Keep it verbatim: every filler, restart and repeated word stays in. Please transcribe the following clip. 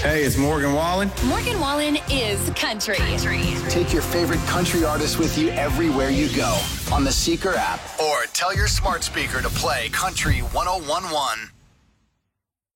Hey, it's Morgan Wallen. Morgan Wallen is country. country. Take your favorite country artist with you everywhere you go on the Seeker app or tell your smart speaker to play Country one oh one one.